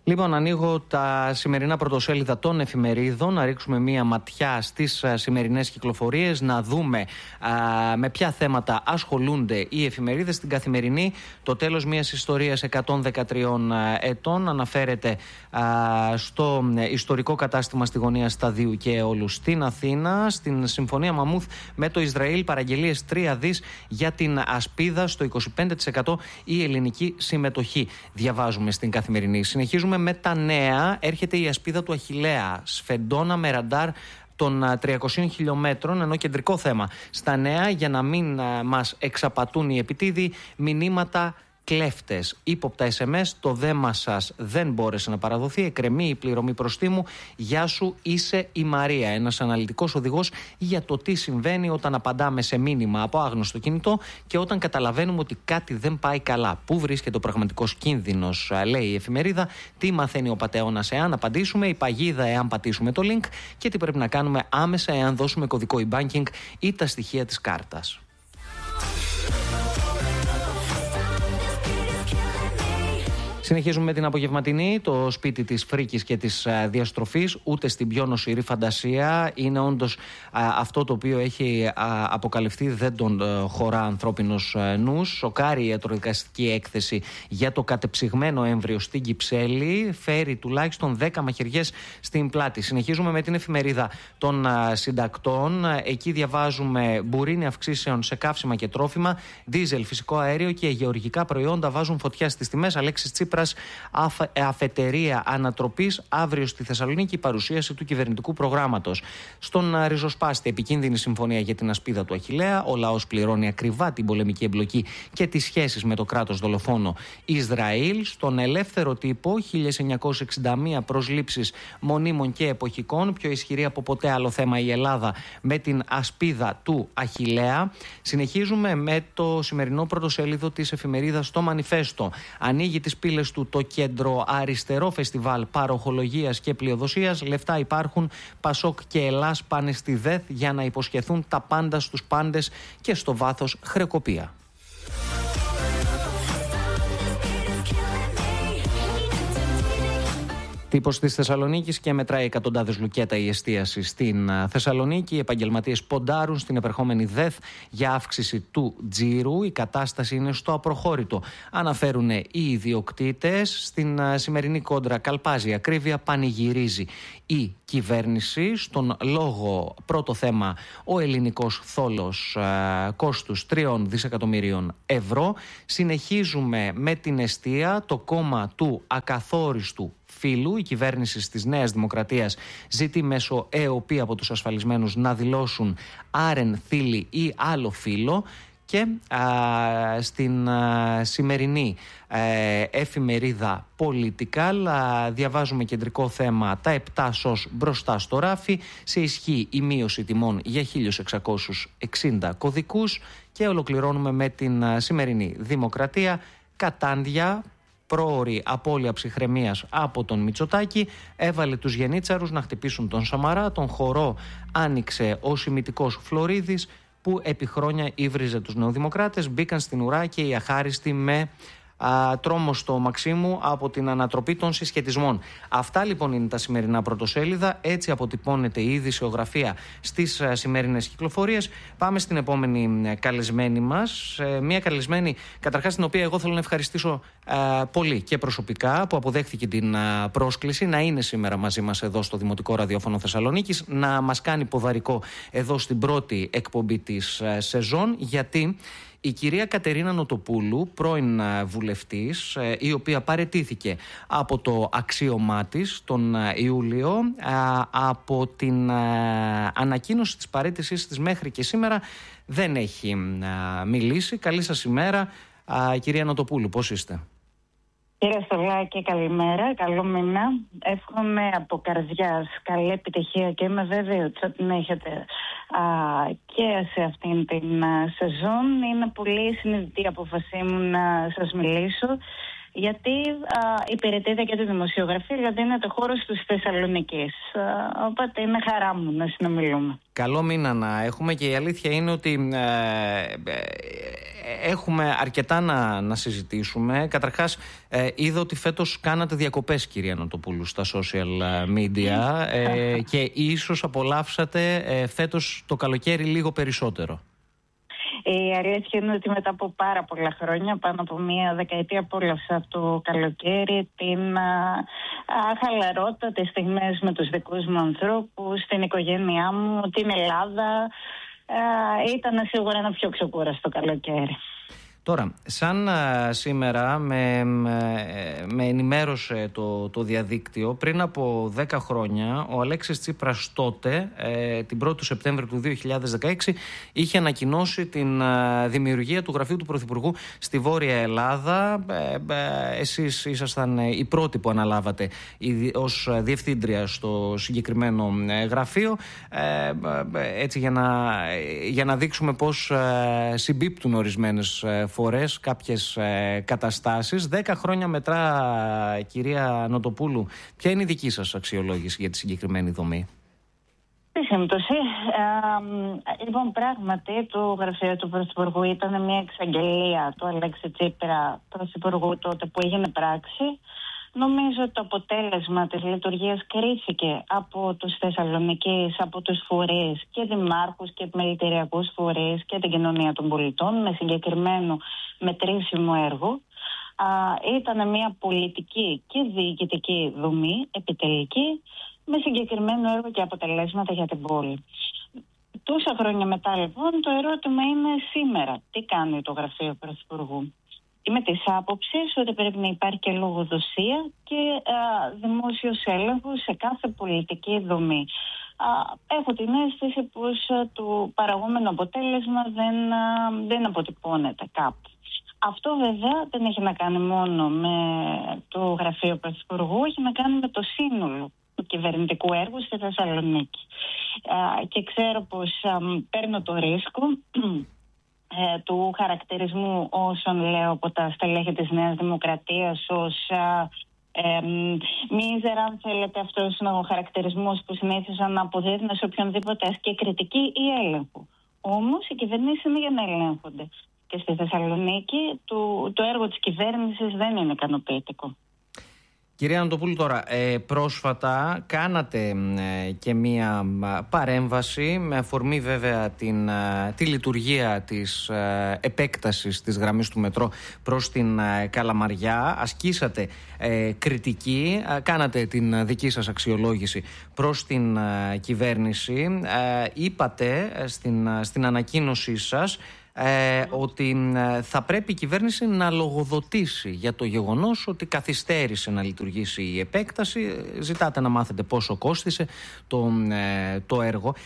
Λοιπόν, ανοίγω τα σημερινά πρωτοσέλιδα των εφημερίδων, να ρίξουμε μία ματιά στις σημερινές κυκλοφορίες, να δούμε με ποια θέματα ασχολούνται οι εφημερίδες. Στην Καθημερινή, το τέλος μιας ιστορίας 113 ετών, αναφέρεται στο ιστορικό κατάστημα στη γωνία Σταδίου και Εόλου στην Αθήνα. Στην Συμφωνία Μαμούθ με το Ισραήλ, παραγγελίες 3 δις για την ασπίδα, στο 25% η ελληνική συμμετοχή, διαβάζουμε στην Καθημερινή. Συνεχίζουμε με τα νέα. Έρχεται η ασπίδα του Αχιλλέα, σφεντόνα με ραντάρ των 300 χιλιόμετρων, ενώ κεντρικό θέμα στα νέα, για να μην μας εξαπατούν οι επιτίδιοι, μηνύματα κλέφτες. Ύποπτα SMS, το δέμα σας δεν μπόρεσε να παραδοθεί, εκκρεμεί η πληρωμή προστίμου, γεια σου είσαι η Μαρία. Ένας αναλυτικός οδηγός για το τι συμβαίνει όταν απαντάμε σε μήνυμα από άγνωστο κινητό και όταν καταλαβαίνουμε ότι κάτι δεν πάει καλά. Πού βρίσκεται ο πραγματικός κίνδυνος, λέει η εφημερίδα, τι μαθαίνει ο πατεώνας εάν απαντήσουμε, η παγίδα εάν πατήσουμε το link και τι πρέπει να κάνουμε άμεσα εάν δώσουμε κωδικό e-banking ή τα στοιχεία της κάρτας. Συνεχίζουμε με την απογευματινή, το σπίτι της φρίκης και της διαστροφής, ούτε στην πιο νοσηρή φαντασία. Είναι όντως αυτό το οποίο έχει αποκαλυφθεί, δεν τον χωρά ανθρώπινος νους. Σοκάρει η ιατροδικαστική έκθεση για το κατεψυγμένο έμβριο στην Κυψέλη. Φέρει τουλάχιστον 10 μαχαιριές στην πλάτη. Συνεχίζουμε με την εφημερίδα των συντακτών. Εκεί διαβάζουμε μπουρίνι αυξήσεων σε καύσιμα και τρόφιμα, δίζελ, φυσικό αέριο και γεωργικά προϊόντα βάζουν φωτιά στις τιμές. Αλέξης Τσίπρας, αφετερία ανατροπής, αύριο στη Θεσσαλονίκη η παρουσίαση του κυβερνητικού προγράμματος. Στον ριζοσπάστη, επικίνδυνη συμφωνία για την ασπίδα του Αχιλλέα. Ο λαός πληρώνει ακριβά την πολεμική εμπλοκή και τις σχέσεις με το κράτος δολοφόνο Ισραήλ. Στον ελεύθερο τύπο, 1961 προσλήψεις μονίμων και εποχικών. Πιο ισχυρή από ποτέ άλλο θέμα η Ελλάδα με την ασπίδα του Αχιλλέα. Συνεχίζουμε με το σημερινό πρωτοσέλιδο της εφημερίδας Το Μανιφέστο. Ανοίγει τις πύλες του το κέντρο αριστερό φεστιβάλ παροχολογίας και πλειοδοσίας. Λεφτά υπάρχουν, Πασόκ και Ελλάς πάνε στη ΔΕΘ για να υποσχεθούν τα πάντα στους πάντες και στο βάθος χρεοκοπία. Τύπος της Θεσσαλονίκης και μετράει εκατοντάδες λουκέτα η εστίαση στην Θεσσαλονίκη. Οι επαγγελματίες ποντάρουν στην επερχόμενη ΔΕΘ για αύξηση του τζίρου. Η κατάσταση είναι στο απροχώρητο, αναφέρουν οι ιδιοκτήτες. Στην σημερινή κόντρα καλπάζει η ακρίβεια, πανηγυρίζει η κυβέρνηση. Στον λόγο πρώτο θέμα ο ελληνικός θόλος κόστους 3 δισεκατομμυρίων ευρώ. Συνεχίζουμε με την εστία, το κόμμα του ακαθόριστου φύλου. Η κυβέρνηση της Νέας Δημοκρατίας ζητεί μέσω ΕΟΠ από τους ασφαλισμένους να δηλώσουν άρεν, θήλη ή άλλο φύλο. Και στην σημερινή εφημερίδα Political διαβάζουμε κεντρικό θέμα, τα 7 σως μπροστά στο ράφι, σε ισχύ η μείωση τιμών για 1.660 κωδικούς και ολοκληρώνουμε με την σημερινή Δημοκρατία, κατάντια, πρόωρη απώλεια ψυχραιμίας από τον Μητσοτάκη, έβαλε τους γενίτσαρους να χτυπήσουν τον Σαμαρά, τον χορό άνοιξε ο σημιτικός Φλωρίδης που επί χρόνια ύβριζε τους νεοδημοκράτες, μπήκαν στην ουρά και οι αχάριστοι με τρόμο στο Μαξίμου από την ανατροπή των συσχετισμών. Αυτά λοιπόν είναι τα σημερινά πρωτοσέλιδα, έτσι αποτυπώνεται η ειδησιογραφία στις σημερινές κυκλοφορίες. Πάμε στην επόμενη καλεσμένη μας, μια καλεσμένη καταρχάς την οποία εγώ θέλω να ευχαριστήσω πολύ και προσωπικά που αποδέχθηκε την πρόσκληση να είναι σήμερα μαζί μας εδώ στο Δημοτικό Ραδιόφωνο Θεσσαλονίκης, να μας κάνει ποδαρικό εδώ στην πρώτη εκπομπή της σεζόν, γιατί η κυρία Κατερίνα Νοτοπούλου, πρώην βουλευτής, η οποία παραιτήθηκε από το αξίωμά της τον Ιούλιο, από την ανακοίνωση της παραίτησής της μέχρι και σήμερα δεν έχει μιλήσει. Καλή σας ημέρα, κυρία Νοτοπούλου, πώς είστε? Κύριε Στολάκη, καλημέρα, καλό μήνα. Εύχομαι από καρδιάς καλή επιτυχία και είμαι βέβαιη ότι θα την έχετε και σε αυτήν την σεζόν. Είναι πολύ συνειδητή η απόφασή μου να σας μιλήσω, γιατί υπηρετείτε και τη δημοσιογραφία, γιατί είναι το χώρος της Θεσσαλονίκης. Οπότε είναι χαρά μου να συνομιλούμε. Καλό μήνα να έχουμε και η αλήθεια είναι ότι έχουμε αρκετά να συζητήσουμε. Καταρχάς, είδα ότι φέτος κάνατε διακοπές, κυρία Νοτοπούλου, στα social media και ίσως απολαύσατε φέτος το καλοκαίρι λίγο περισσότερο. Η αλήθεια είναι ότι μετά από πάρα πολλά χρόνια, πάνω από μία δεκαετία, απόλαυσα αυτό το καλοκαίρι την χαλαρότητα, τις στιγμές με τους δικούς μου ανθρώπους, την οικογένειά μου, την Ελλάδα. Ήταν σίγουρα ένα πιο ξεκούραστο καλοκαίρι. Τώρα, σαν σήμερα με ενημέρωσε το διαδίκτυο, πριν από 10 χρόνια ο Αλέξης Τσίπρας τότε, την 1η Σεπτέμβρη του 2016, είχε ανακοινώσει την δημιουργία του Γραφείου του Πρωθυπουργού στη Βόρεια Ελλάδα. Εσείς ήσασταν οι πρώτοι που αναλάβατε ως διευθύντρια στο συγκεκριμένο γραφείο, έτσι για να δείξουμε πώς συμπίπτουν ορισμένες φορές κάποιες καταστάσεις. 10 χρόνια μετά, κυρία Νοτοπούλου, ποια είναι η δική σας αξιολόγηση για τη συγκεκριμένη δομή? Στη σύμπτωση, λοιπόν, πράγματι το γραφείο του Πρωθυπουργού ήταν μια εξαγγελία του Αλέξη Τσίπρα, Πρωθυπουργού τότε, που έγινε πράξη. Νομίζω ότι το αποτέλεσμα της λειτουργίας κρίθηκε από τους Θεσσαλονικείς, από τους φορείς και δημάρχους και επιμελητηριακούς φορείς και την κοινωνία των πολιτών, με συγκεκριμένο μετρήσιμο έργο. Ήταν μια πολιτική και διοικητική δομή, επιτελική, με συγκεκριμένο έργο και αποτελέσματα για την πόλη. Τόσα χρόνια μετά, λοιπόν, το ερώτημα είναι σήμερα. Τι κάνει το Γραφείο Πρωθυπουργού? Είμαι της άποψης ότι πρέπει να υπάρχει και λογοδοσία και δημόσιος έλεγχος σε κάθε πολιτική δομή. Έχω την αίσθηση πως το παραγόμενο αποτέλεσμα δεν αποτυπώνεται κάπου. Αυτό βέβαια δεν έχει να κάνει μόνο με το Γραφείο Πρωθυπουργού, έχει να κάνει με το σύνολο του κυβερνητικού έργου στη Θεσσαλονίκη. Και ξέρω πως παίρνω το ρίσκο του χαρακτηρισμού όσων λέω από τα στελέχη της Νέας Δημοκρατίας ως μίζερα, αν θέλετε, αυτός είναι ο χαρακτηρισμός που συνήθισαν να αποδίδουν σε οποιονδήποτε ασκεί κριτική ή έλεγχο. Όμως οι κυβερνήσεις είναι για να ελέγχονται. Και στη Θεσσαλονίκη το έργο της κυβέρνησης δεν είναι ικανοποιητικό. Κυρία Νοτοπούλου, τώρα, πρόσφατα κάνατε και μία παρέμβαση με αφορμή βέβαια τη λειτουργία της επέκτασης της γραμμής του μετρό προς την Καλαμαριά. Ασκήσατε κριτική, κάνατε την δική σας αξιολόγηση προς την κυβέρνηση. Είπατε στην ανακοίνωσή σας ότι θα πρέπει η κυβέρνηση να λογοδοτήσει για το γεγονός ότι καθυστέρησε να λειτουργήσει η επέκταση. Ζητάτε να μάθετε πόσο κόστισε το έργο.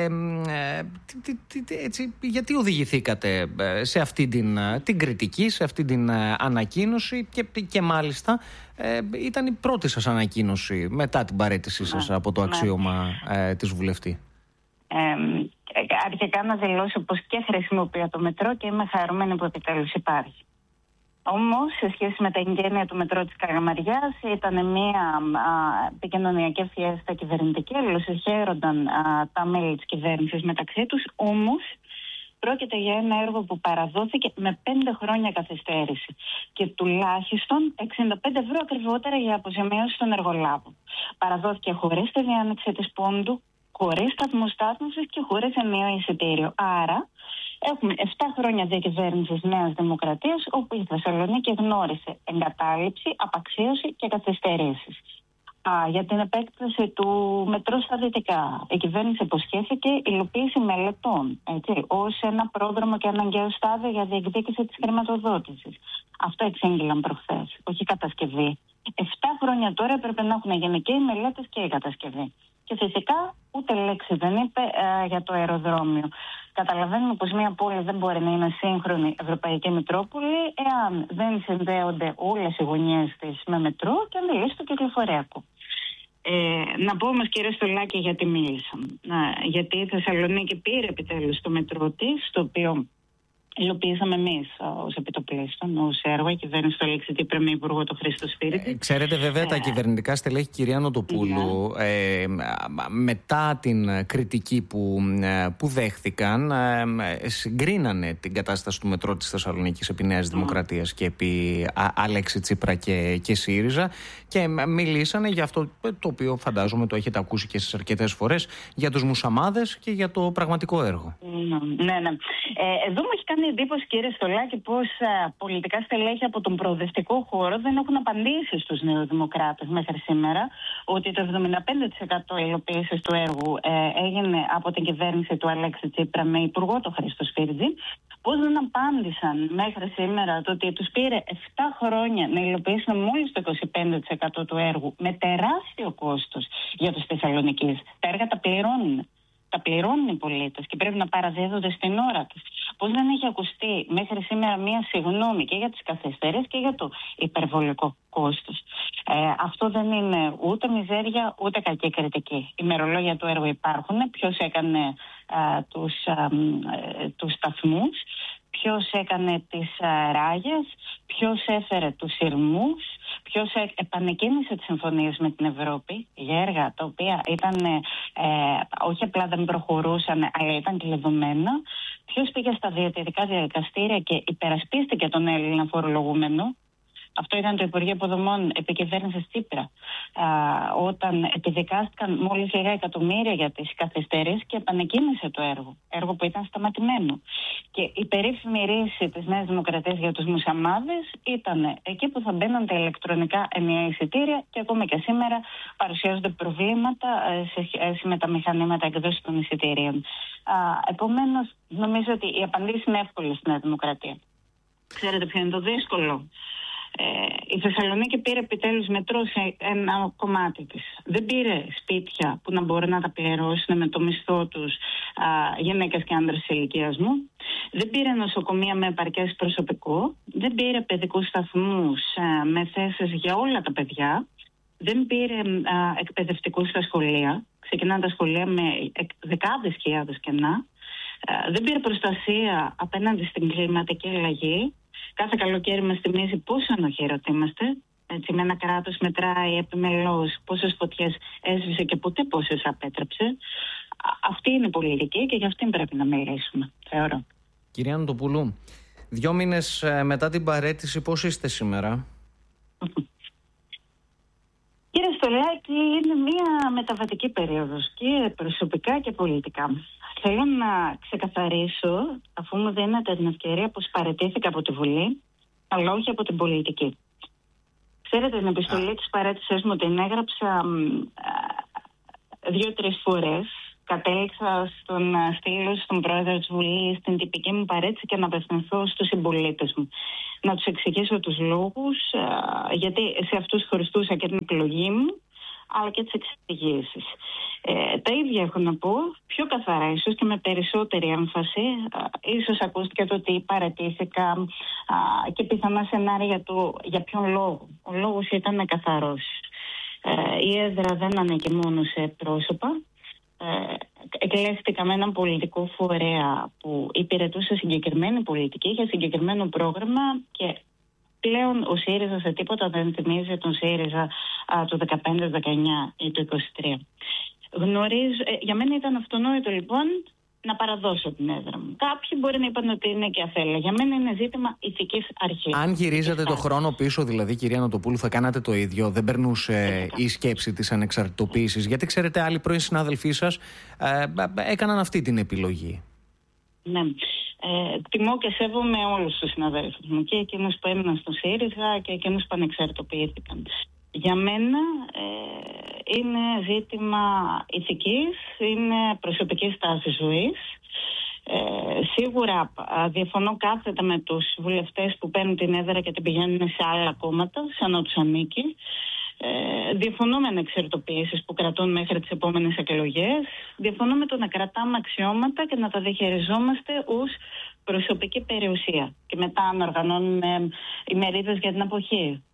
Έτσι, γιατί οδηγηθήκατε σε αυτή την κριτική, σε αυτή την ανακοίνωση και μάλιστα ήταν η πρώτη σας ανακοίνωση μετά την παραίτησή σας από το αξίωμα της βουλευτή? Αρχικά να δηλώσω πως και χρησιμοποιώ το μετρό και είμαι χαρούμενη που επιτέλους υπάρχει. Όμως, σε σχέση με τα εγγένεια του μετρό της Καλαμαριάς, ήταν μια επικοινωνιακή φιέστα κυβερνητική, αλληλοσυγχαίρονταν τα μέλη της κυβέρνησης μεταξύ τους, όμως πρόκειται για ένα έργο που παραδόθηκε με 5 χρόνια καθυστέρηση και τουλάχιστον 65 ευρώ ακριβότερα για αποζημίωση των εργολάβων. Παραδόθηκε χωρίς τη διάνοιξη της πόντου, χωρίς σταθμό στάθμευσης και χωρίς ενιαίο εισιτήριο. Άρα, έχουμε 7 χρόνια διακυβέρνησης Νέας Δημοκρατίας, όπου η Θεσσαλονίκη γνώρισε εγκατάλειψη, απαξίωση και καθυστερήσεις. Για την επέκταση του μετρό στα δυτικά, η κυβέρνηση υποσχέθηκε υλοποίηση μελετών ως ένα πρόδρομο και αναγκαίο στάδιο για διεκδίκηση της χρηματοδότησης. Αυτό εξήγηλαν προχθές, όχι κατασκευή. 7 χρόνια τώρα έπρεπε να έχουν γίνει και οι μελέτες και η κατασκευή. Και φυσικά ούτε λέξη δεν είπε για το αεροδρόμιο. Καταλαβαίνουμε πως μια πόλη δεν μπορεί να είναι σύγχρονη ευρωπαϊκή Μητρόπολη εάν δεν συνδέονται όλες οι γωνιές της με μετρό και αν δεν λύσει το κυκλοφοριακό. Να πω όμως, κύριε Στολάκη, γιατί μίλησα. Γιατί η Θεσσαλονίκη πήρε επιτέλους το μετρό της, το οποίο υλοποιήσαμε εμείς ως επιτοπλίστων, ως έργο, η κυβέρνηση του Αλέξη Τσίπρα με υπουργό τον Χρήστο Σφύριτη. Ξέρετε, βέβαια, τα κυβερνητικά στελέχη, κυρία Νοτοπούλου, μετά την κριτική που δέχθηκαν, συγκρίνανε την κατάσταση του μετρό της Θεσσαλονίκης επί Νέας Δημοκρατίας και επί Αλέξη Τσίπρα και ΣΥΡΙΖΑ και μιλήσανε για αυτό το οποίο φαντάζομαι το έχετε ακούσει και στις αρκετές φορές, για τους μουσαμάδες και για το πραγματικό έργο. Ναι. Εδώ μου έχει κάνει εντύπωση, κύριε Στολάκη, πως πολιτικά στελέχη από τον προοδευτικό χώρο δεν έχουν απαντήσει στους νεοδημοκράτες μέχρι σήμερα ότι το 75% υλοποίησης του έργου έγινε από την κυβέρνηση του Αλέξη Τσίπρα με υπουργό τον Χρήστο Σφύριτη. Πώς δεν απάντησαν μέχρι σήμερα το ότι τους πήρε 7 χρόνια να υλοποιήσουν μόλις το 25% του έργου με τεράστιο κόστος για τους Θεσσαλονικείς. Τα έργα τα πληρώνουν. Τα πληρώνουν οι πολίτες και πρέπει να παραδίδονται στην ώρα τους. Πώς δεν έχει ακουστεί μέχρι σήμερα μία συγγνώμη και για τις καθυστερήσεις και για το υπερβολικό κόστος. Αυτό δεν είναι ούτε μιζέρια ούτε κακή κριτική. Οι ημερολόγια του έργου υπάρχουν. Ποιος έκανε τους σταθμούς, ποιος έκανε τις ράγες, ποιος έφερε τους σειρμούς, ποιος επανεκκίνησε τις συμφωνίες με την Ευρώπη για έργα τα οποία ήταν, όχι απλά δεν προχωρούσαν, αλλά ήταν κλειδωμένα. Ποιος πήγε στα διαιτητικά διαδικαστήρια και υπερασπίστηκε τον Έλληνα φορολογούμενο. Αυτό ήταν το Υπουργείο Υποδομών επικυβέρνησης Τσίπρα, όταν επιδικάστηκαν μόλις λίγα εκατομμύρια για τις καθυστερήσεις και επανεκκίνησε το έργο που ήταν σταματημένο. Και η περίφημη ρίση της Νέας Δημοκρατίας για τους μουσαμάδες ήταν εκεί που θα μπαίνουν τα ηλεκτρονικά ενιαία εισιτήρια και ακόμα και σήμερα παρουσιάζονται προβλήματα σε σχέση με τα μηχανήματα εκδόσης των εισιτήριων. Επομένως, νομίζω ότι οι απαντήσεις είναι εύκολες στη Νέα Δημοκρατία. Ξέρετε ποιο είναι το δύσκολο? Η Θεσσαλονίκη πήρε επιτέλους μετρό σε ένα κομμάτι της. Δεν πήρε σπίτια που να μπορεί να τα πληρώσουν με το μισθό τους γυναίκες και άντρες της ηλικίας μου. Δεν πήρε νοσοκομεία με επαρκές προσωπικό. Δεν πήρε παιδικούς σταθμούς με θέσεις για όλα τα παιδιά. Δεν πήρε εκπαιδευτικούς στα σχολεία. Ξεκινάνε τα σχολεία με δεκάδες χιλιάδες κενά. Δεν πήρε προστασία απέναντι στην κλιματική αλλαγή. Κάθε καλοκαίρι μας θυμίζει πόσο ανοχήρωτοι είμαστε. Έτσι, με ένα κράτος μετράει επιμελώς πόσες φωτιές έσβησε και ποτέ πόσες απέτρεψε. Αυτή είναι η πολιτική και για αυτήν πρέπει να μιλήσουμε, θεωρώ. Κυρία Νοτοπούλου, 2 μήνες μετά την παραίτηση, πώς είστε σήμερα? Κύριε Στολάκη, είναι μια μεταβατική περίοδος και προσωπικά και πολιτικά. Θέλω να ξεκαθαρίσω, αφού μου δίνετε την ευκαιρία, πως παραιτήθηκα από τη Βουλή, αλλά όχι από την πολιτική. Ξέρετε, την επιστολή της παραίτησης μου την έγραψα 2-3 φορές. Κατέληξα στον στήλο, στον πρόεδρο της Βουλής, στην τυπική μου παραίτηση και να απευθυνθώ στους συμπολίτες μου. Να τους εξηγήσω τους λόγους, γιατί σε αυτούς χωριστούσα και την επιλογή μου, αλλά και τις εξηγήσεις. Τα ίδια έχω να πω, πιο καθαρά ίσως και με περισσότερη έμφαση. Ίσως ακούστηκε το ότι παραιτήθηκα και πιθανά σενάρια για το για ποιον λόγο. Ο λόγος ήταν καθαρός. Η έδρα δεν ανήκει μόνο σε πρόσωπα. Εκλέχθηκα με έναν πολιτικό φορέα που υπηρετούσε συγκεκριμένη πολιτική για συγκεκριμένο πρόγραμμα και πλέον ο ΣΥΡΙΖΑ σε τίποτα δεν θυμίζει τον ΣΥΡΙΖΑ του 15, 19 ή του 23. Για μένα ήταν αυτονόητο λοιπόν να παραδώσω την έδρα μου. Κάποιοι μπορεί να είπαν ότι είναι και αφέλεια. Για μένα είναι ζήτημα ηθικής αρχής. Αν γυρίζατε το χρόνο πίσω, δηλαδή, κυρία Νοτοπούλου, θα κάνατε το ίδιο? Δεν περνούσε η σκέψη της ανεξαρτητοποίησης? Γιατί ξέρετε, άλλοι πρώην συνάδελφοί σας έκαναν αυτή την επιλογή. Ναι. Τιμώ και σέβομαι όλους τους συναδέλφους μου, και εκείνους που έμειναν στο ΣΥΡΙΖΑ και εκείνους που ανεξαρτητοποιήθηκαν. Για μένα είναι ζήτημα ηθικής, είναι προσωπικής τάσης ζωής. Σίγουρα διαφωνώ κάθετα με τους βουλευτές που παίρνουν την έδρα και την πηγαίνουν σε άλλα κόμματα, σαν να τους ανήκει. Διαφωνώ με ανεξαρτητοποιήσεις που κρατούν μέχρι τις επόμενες εκλογές. Διαφωνώ με το να κρατάμε αξιώματα και να τα διαχειριζόμαστε ως προσωπική περιουσία και μετά να οργανώνουμε ημερίδες για την αποχή.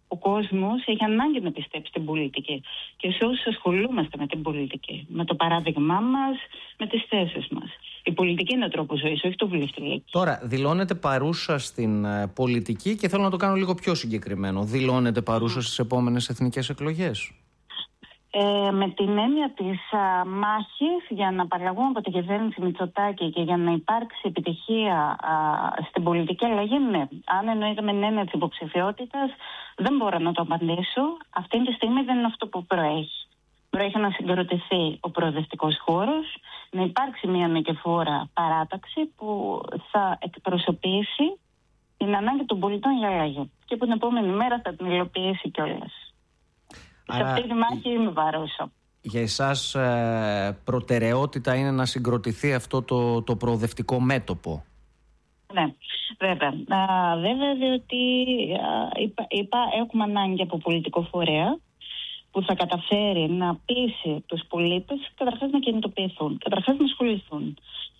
Ο κόσμος έχει ανάγκη να πιστέψει στην πολιτική. Και σε όσους ασχολούμαστε με την πολιτική, με το παράδειγμά μας, με τις θέσεις μας. Η πολιτική είναι ο τρόπος ζωής, όχι το βουλευτική. Τώρα, δηλώνεται παρούσα στην πολιτική και θέλω να το κάνω λίγο πιο συγκεκριμένο. Δηλώνεται παρούσα στις επόμενες εθνικές εκλογές? Με την έννοια της μάχης για να απαλλαγούμε από την κυβέρνηση Μητσοτάκη και για να υπάρξει επιτυχία στην πολιτική αλλαγή, ναι. Αν εννοείται με την έννοια της υποψηφιότητας, δεν μπορώ να το απαντήσω. Αυτή τη στιγμή δεν είναι αυτό που προέχει. Προέχει να συγκροτηθεί ο προοδευτικός χώρος, να υπάρξει μια νικηφόρα παράταξη που θα εκπροσωπήσει την ανάγκη των πολιτών για αλλαγή. Και που την επόμενη μέρα θα την υλοποιήσει κιόλας. Σε αυτή τη μάχη είμαι παρούσα. Για εσάς προτεραιότητα είναι να συγκροτηθεί αυτό το προοδευτικό μέτωπο? Ναι, βέβαια. Βέβαια, διότι έχουμε ανάγκη από πολιτικό φορέα που θα καταφέρει να πείσει τους πολίτες καταρχάς να κινητοποιηθούν, καταρχάς να ασχοληθούν.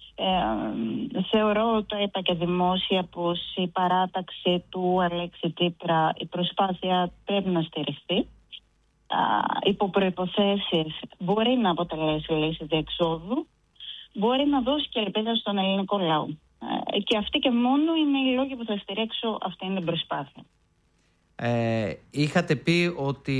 Θεωρώ, το είπα και δημόσια, πως η παράταξη του Αλέξη Τσίπρα, η προσπάθεια πρέπει να στηριχθεί. Υπό προϋποθέσεις μπορεί να αποτελέσει λύση διεξόδου, μπορεί να δώσει και ελπίδα στον ελληνικό λαό. Και αυτή και μόνο είναι οι λόγοι που θα στηρίξω αυτή την προσπάθεια. Είχατε πει ότι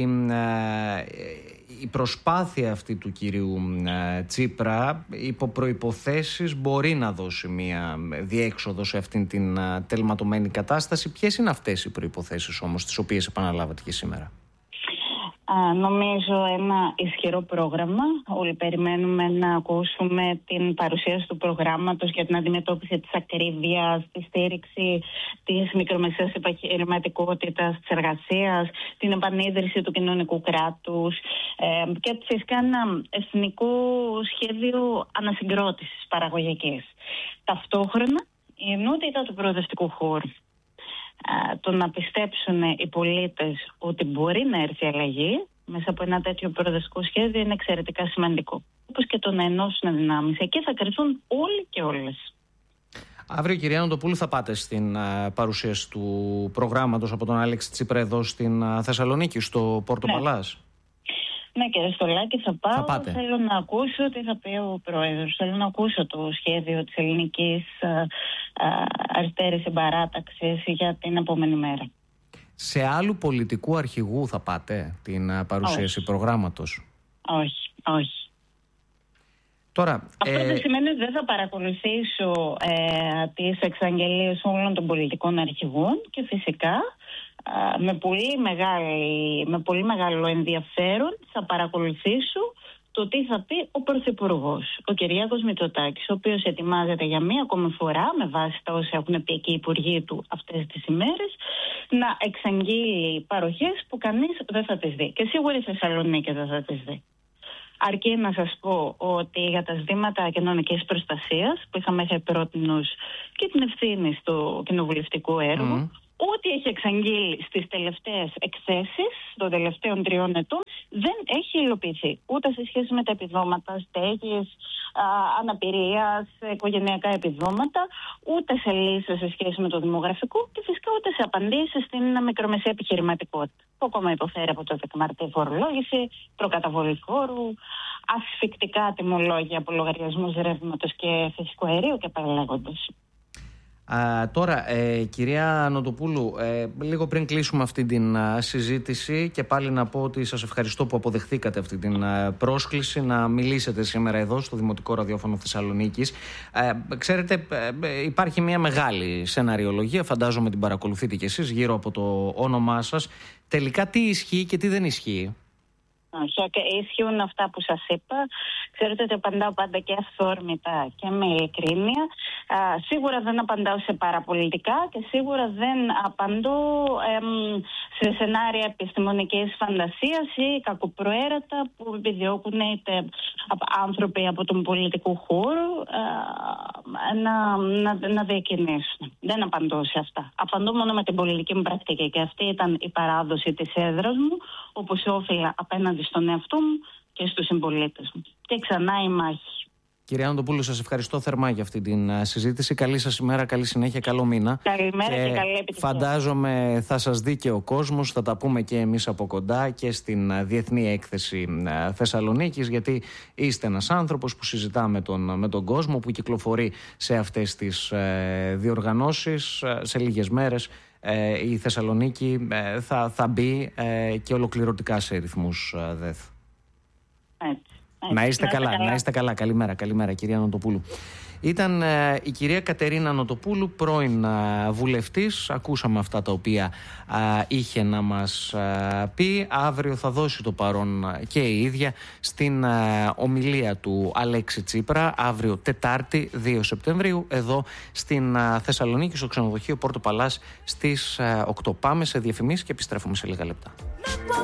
η προσπάθεια αυτή του κυρίου Τσίπρα υπό προϋποθέσεις μπορεί να δώσει μια διέξοδο σε αυτήν την τελματωμένη κατάσταση. Ποιες είναι αυτές οι προϋποθέσεις όμως, τις οποίες επαναλάβατε και σήμερα? Νομίζω ένα ισχυρό πρόγραμμα. Όλοι περιμένουμε να ακούσουμε την παρουσίαση του προγράμματος για την αντιμετώπιση της ακρίβειας, τη στήριξη της μικρομεσαίας επιχειρηματικότητας, της εργασίας, την επανίδρυση του κοινωνικού κράτους και φυσικά ένα εθνικό σχέδιο ανασυγκρότησης παραγωγικής. Ταυτόχρονα η ενότητα του προοδευτικού χώρου. Το να πιστέψουν οι πολίτες ότι μπορεί να έρθει αλλαγή μέσα από ένα τέτοιο προοδευτικό σχέδιο είναι εξαιρετικά σημαντικό. Όπως και το να ενώσουν δυνάμεις. Εκεί θα κρυθούν όλοι και όλες. Αύριο, κυρία Νοτοπούλου, θα πάτε στην παρουσίαση του προγράμματος από τον Αλέξη Τσίπρα εδώ στην Θεσσαλονίκη, στο Πόρτο Παλάς? Ναι, κύριε Στολάκη, θα πάω. Θέλω να ακούσω τι θα πει ο Πρόεδρος. Θέλω να ακούσω το σχέδιο της ελληνικής αριστερής συμπαράταξης για την επόμενη μέρα. Σε άλλου πολιτικού αρχηγού θα πάτε την παρουσίαση προγράμματος? Όχι. Τώρα, αυτό δεν σημαίνει ότι δεν θα παρακολουθήσω τις εξαγγελίες όλων των πολιτικών αρχηγών και φυσικά με πολύ μεγάλο ενδιαφέρον θα παρακολουθήσω το τι θα πει ο Πρωθυπουργός, ο Κυριάκος Μητσοτάκης, ο οποίος ετοιμάζεται για μία ακόμη φορά, με βάση τα όσα έχουν πει και οι υπουργοί του αυτές τις ημέρες, να εξαγγείλει παροχές που κανείς δεν θα τις δει. Και σίγουρα η Θεσσαλονίκη δεν θα τις δει. Αρκεί να σας πω ότι για τα ζητήματα κοινωνικής προστασίας, που είχαμε μέχρι πρότινος και την ευθύνη στο κοινοβουλευτικό έργο, ό,τι έχει εξαγγείλει στις τελευταίες εκθέσεις των τελευταίων 3 ετών δεν έχει υλοποιηθεί. Ούτε σε σχέση με τα επιδόματα στέγης, αναπηρίας, οικογενειακά επιδόματα, ούτε σε λύσεις σε σχέση με το δημογραφικό και φυσικά ούτε σε απαντήσεις στην μικρομεσαία επιχειρηματικότητα. Που ακόμα υποφέρει από το 10 Μαρτίου φορολόγηση, προκαταβολή φόρου, ασφικτικά τιμολόγια από λογαριασμούς ρεύματος και φυσικού αερίου και παραλέγοντας. Τώρα, κυρία Νοτοπούλου, λίγο πριν κλείσουμε αυτή την συζήτηση και πάλι να πω ότι σας ευχαριστώ που αποδεχθήκατε αυτή την πρόσκληση να μιλήσετε σήμερα εδώ στο Δημοτικό Ραδιόφωνο Θεσσαλονίκης. Ξέρετε, υπάρχει μια μεγάλη σεναριολογία, φαντάζομαι την παρακολουθείτε κι εσείς, γύρω από το όνομά σας. Τελικά τι ισχύει και τι δεν ισχύει? Ισχύουν αυτά που σας είπα. Ξέρετε ότι απαντάω πάντα και αυθόρμητα και με ειλικρίνεια. Σίγουρα δεν απαντάω σε παραπολιτικά και σίγουρα δεν απαντώ σε σενάρια επιστημονικής φαντασίας ή κακοπροαίρετα που επιδιώκουν είτε άνθρωποι από τον πολιτικό χώρο να διακινήσουν. Δεν απαντώ σε αυτά. Απαντώ μόνο με την πολιτική μου πρακτική και αυτή ήταν η παράδοση της έδρας μου, όπως όφιλα απέναντι στον εαυτό μου και στους συμπολίτες μου. Και ξανά η μάχη. Κυρία Νοτοπούλου, σας ευχαριστώ θερμά για αυτή την συζήτηση. Καλή σας ημέρα, καλή συνέχεια, καλό μήνα. Καλημέρα και καλή επιτυχία. Φαντάζομαι θα σας δει και ο κόσμος, θα τα πούμε και εμείς από κοντά και στην Διεθνή Έκθεση Θεσσαλονίκης, γιατί είστε ένας άνθρωπος που συζητά με τον κόσμο, που κυκλοφορεί σε αυτές τις διοργανώσεις. Σε λίγες μέρες η Θεσσαλονίκη θα μπει και ολοκληρωτικά σε ρυθμούς ΔΕΘ. Να είστε καλά. Καλημέρα κυρία Νοτοπούλου. Ήταν η κυρία Κατερίνα Νοτοπούλου, πρώην βουλευτής. Ακούσαμε αυτά τα οποία είχε να μας πει. Αύριο θα δώσει το παρόν και η ίδια στην ομιλία του Αλέξη Τσίπρα, αύριο Τετάρτη 2 Σεπτεμβρίου, εδώ στην Θεσσαλονίκη, στο ξενοδοχείο Πόρτο Παλάς στις 8. Πάμε σε διαφημίσεις και επιστρέφουμε σε λίγα λεπτά.